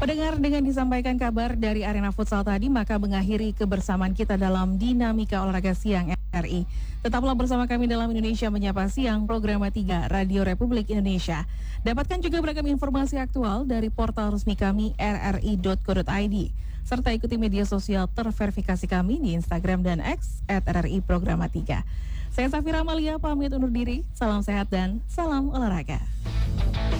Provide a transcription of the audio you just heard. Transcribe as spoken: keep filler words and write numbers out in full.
Pendengar, dengan disampaikan kabar dari arena futsal tadi, maka mengakhiri kebersamaan kita dalam Dinamika Olahraga Siang R I. Tetaplah bersama kami dalam Indonesia Menyapa Siang, program tiga Radio Republik Indonesia. Dapatkan juga beragam informasi aktual dari portal resmi kami r r i dot co dot i d. Serta ikuti media sosial terverifikasi kami di Instagram dan X at r r i Programa tiga. Saya Safira Amalia, pamit undur diri. Salam sehat dan salam olahraga.